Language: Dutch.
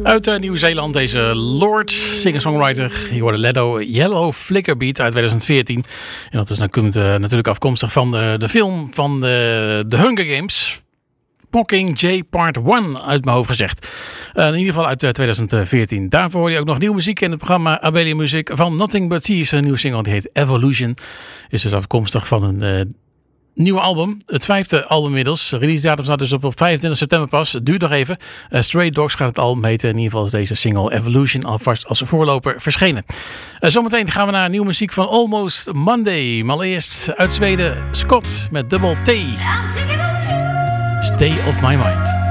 Uit Nieuw-Zeeland, deze Lord, singer-songwriter. Hier hoorde Ledo Yellow Flicker Beat uit 2014. En dat is natuurlijk afkomstig van de film van de Hunger Games. Mockingjay Part 1 uit mijn hoofd gezegd. In ieder geval uit 2014. Daarvoor hoor je ook nog nieuwe muziek in het programma Abelia Music van Nothing But Thieves. Een nieuwe single die heet Evolution. Is dus afkomstig van een nieuwe album. Het 5e album inmiddels. Release datum staat dus op 25 september pas. Het duurt nog even. Stray Dogs gaat het album heten. In ieder geval is deze single Evolution alvast als voorloper verschenen. Zometeen gaan we naar nieuwe muziek van Almost Monday. Maar eerst uit Zweden Scott met Double T. Stay Off My Mind.